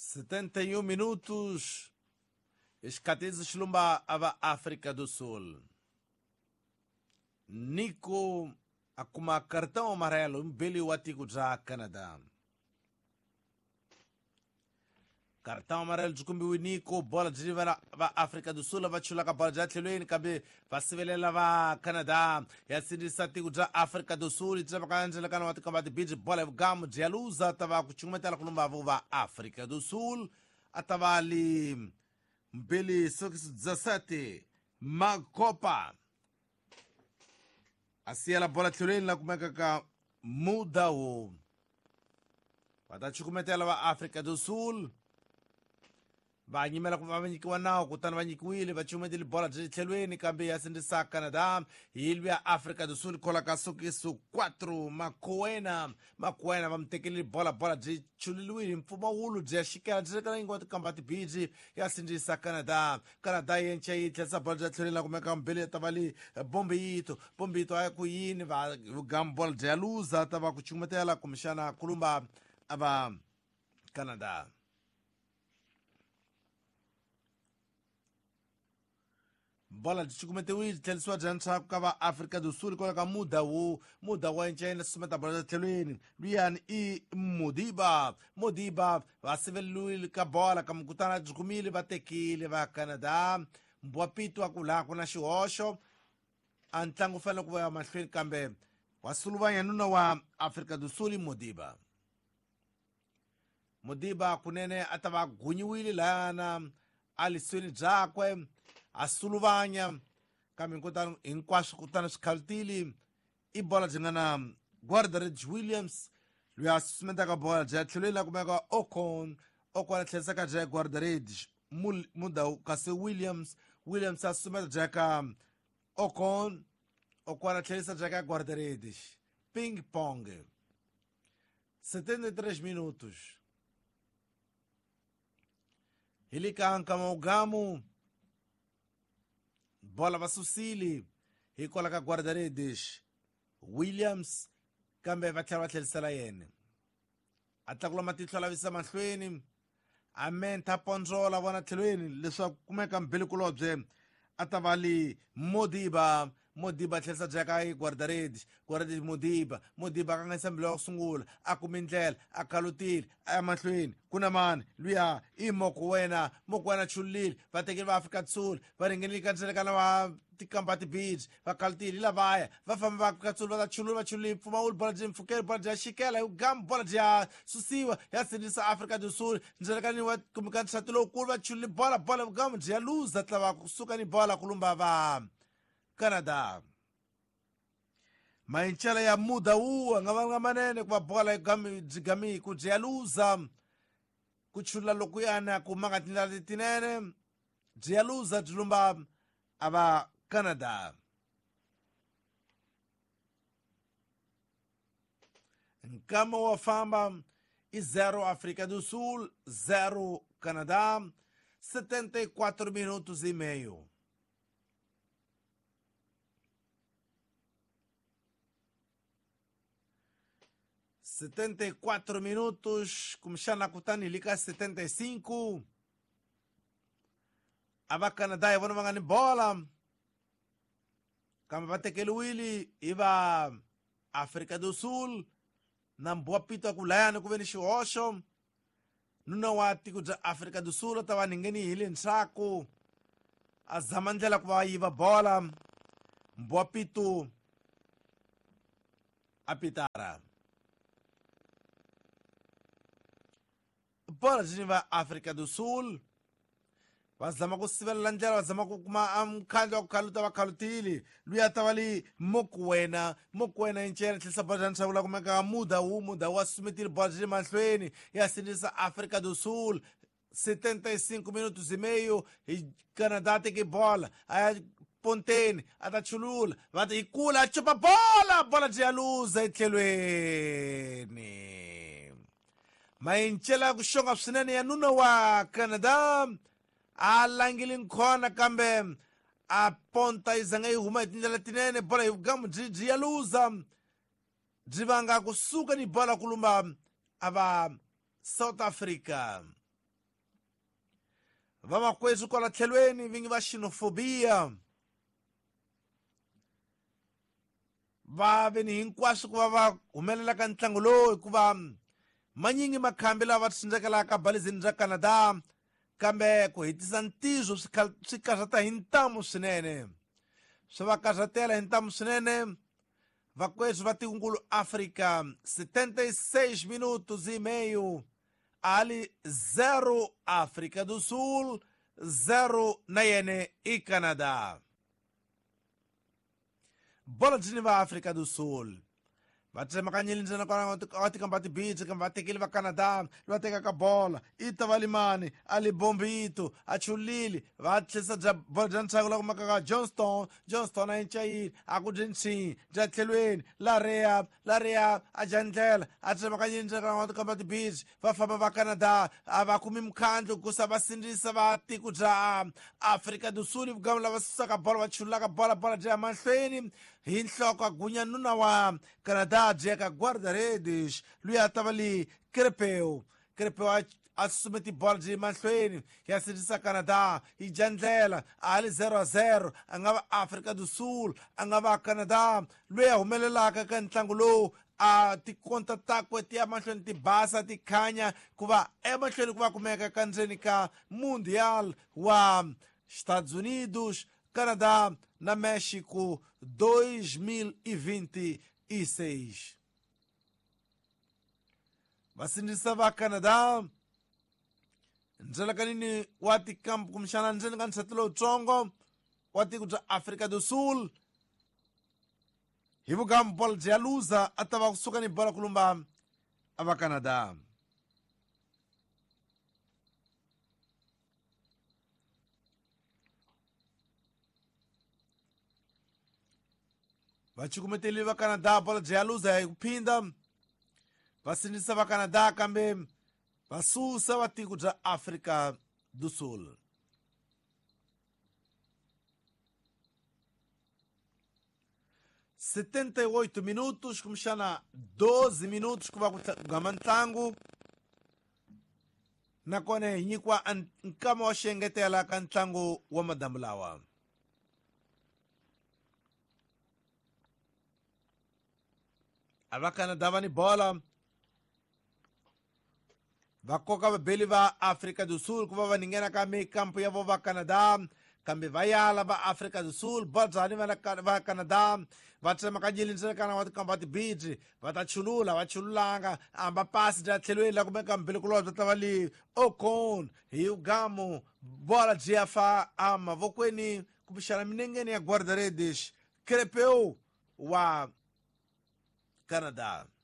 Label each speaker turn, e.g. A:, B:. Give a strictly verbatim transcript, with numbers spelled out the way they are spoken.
A: setenta e um minutos. Escateze Shilumba ava África do Sul. Nico akuma cartão amarelo mbele watiku já Canadá. Cartão amarelo de kumbi Nico bola de va África do Sul va chula ka bola já tleloini kabe va sivelela va Canadá. Ya sidi satiku já África do Sul já bakanja kana wati kamba de bid bola gamu de aluza tava kuchumeta la kulumba va África do Sul atava ali mbele sokis dezessete Macopa. Assim ela bola tleloini la kumeka ka muda o watachukumeta la África do Sul. Vanyimela kuvanyikiwa nao kutana vanyikiwile vachumedile bola tleloini kambe yasindisa Canadá ilvia África do Sul kola kasukisu quatro Macoena Macoena vamtekelele bola bola chulilwini mfuma ulu jashikela jekala ingoti kambati biji yasindisa Canadá Canadá yencha yitlesa bola tleloini la kumeka mbele tavali bombito bombito ayakuyini va gambola jaluza tava kuchumetela kumshana kulumba ava Canadá. Bola de chikumete wili teliswa jancha kava África do Sul kola muda wo muda wa nchena sumeta bola telwini Rian i Modiba Modiba vasivelu ka bola kamkutana jukumile vatekile va Canadá mbwapito akula kuna shiosho antlangu fela kuva mahlweni kambe wasuluvanya nuna wa África do Sul Modiba Modiba kunene atava gunyiwile lana alisweni jakwe asuluvanya kami nkutana inkwasho kutana skaltili i bola jingana guarda Williams lui asusmenta ka bola ja tlelela kumeka Ocon Ocon atlesa ka ja guarda muda kase Williams Williams asusmenta ja ka Ocon Ocon atlesa ja ka guarda ping pong setenta e três minutos ele kanka maugamu bola vasusili hikola ka guarda-redes Williams kambe vatlhela va tlhelisela yena atlakula matihlo lavisa mahlweni amenta ponzola vona tlhelweni leswaku kumeka mbhelikulobye atavali Modiba Modiba tlhelisa jaka i guarda-redes guarda-redes Modiba Modiba ka nga isambile wa ku sungula a kume ndlela a khalutile a ya mahlweni kuna mani luya i Mokoena Mokoena chulile vatekeli va África do Sul va ringenile ka ndzelekana va tikambati beach va khalutile lavaya va famba va África do Sul va ta chulula va chulile pfuma ulu bola byi mfukela bola bya xikela hi gamu bola bya susiwa ya sindisa África do Sul ndzelekani wa kumeka nsati lowukulu va chulile bola bola gamu byi ya luza tlava kusuka ni bola kulumba va Canadá. Mainchala ya muda uwa ngavanga manene kuva bola gami jigami kujialuza kuchula lokuyana kumanga tinala tinene jialuza tulumba ava Canadá. Nkama wa famba e zero África do Sul, zero Canadá, setenta e quatro minutos e meio. setenta e quatro minutos, começando a kutani lika setenta e cinco. Ava Canadá e vão mangani bola. Kama vatekele wili iva África do Sul. Nambua pito kulayana kuveni shiosho. Nuna wati kuja África do Sul tawa ningeni hili nsako. Azamandela kuwa iva bola. Mbua pito apitara. Bola jiniva África do Sul vazama kusivela njala vazama kukuma amkhandlo wa kukhaluta vakhalutili luya tawali Mokoena Mokoena inchere tlhisa bola janishavula kumeka muda wu muda wa sumetile bola jini mahlweni yasindisa África do Sul setenta e cinco minutos e meio e Canadá teke bola aya ponteni atachulula vata ikula achupa bola bola jiyaluza etlhelweni mainchela kushonga swinene ya nuna wa Canadá alangile nkhona kambe a ponta izanga ihuma etindlela tinene bola higamu jiyaluza jivanga kusuka ni bola kulumba ava South Africa. vamakwezu kwala tlhelweni vingi va xinofobia va veni hinkwaswo ku va va humelela ka ntlangu lowu hikuva manyingi makhambi lava tsindzekela balizini bya Canada kambe ku hetisa ntizo swi karhata hi ntamu swinene swi va karhatela hi ntamu swinene vakwezu va tikulu Africa setenta e seis minutos e meio ali zero África do Sul zero na yene e Canadá. Bola de va África do Sul vatsema kanyelindzena ka tikambati beach kamba tekile va Canada va teka ka bola ita valimani ali bombito a chulili va tlhisa bya bola bya ntsako la kumaka ka Johnston Johnston a inchayini a ku dzinsi bya tlhelweni la rea la rea a jandlela a tsema kanyelindzena ka tikambati beach va famba va Canada a va kumi mkhandlo kusa va sindisa va tiko bya Africa do Sul vugamu lava susaka bola va chulaka bola bola bya mahlweni hi nhloko a gunya nuna wa Canada Jack guarda-redes lui a tava ali Crepeu Crepeu a, a submeti bola de mahlweni ya sindisa Canada hi jandlela ali zero a zero a nga va Africa do Sul a nga va Canada lui a humelelaka ka ntlangu lowu a ti konta takwe ti ya mahlweni ti basa ti khanya ku va emahlweni ku va kumeka ka ndzeni ka mundial wa Estados Unidos Canadá na México dois mil e vinte e seis. Vasindisa va Canada ndzela kanini wa tikampu kumxana ndzeni ka nsati lowutsongo wa tiko bya Africa do Sul hi vugamu bola bya luza a ta va kusuka ni bola kulumba a va Canada. Vachukumeteli va Canada bola bya luza hi kuphinda vasindisa va Canada kambe vasusa va tiko bya Africa do Sul. setenta e oito minutos kumxana doze minutos ku va ku gama ntlangu nakona hi nyikiwa nkama wa xengetela ka ntlangu wa madamu lawa. A va Canada va ni bola va koka vabeli va Africa do Sul ku va va ningena ka mikampu ya vo va Canada kambe va yala va Africa do Sul bola bya ni va Canada va tsema ka nyelindzeni kana wa tikambati beach va ta chulula va chululanga amba pasi bya tlhelweni la kumeka mbelekulowa bya tava li Ocon hi ugamu bola byi ya fa a mavokweni kumbexana minengeni ya guarda-redes Crepeu wa Canada.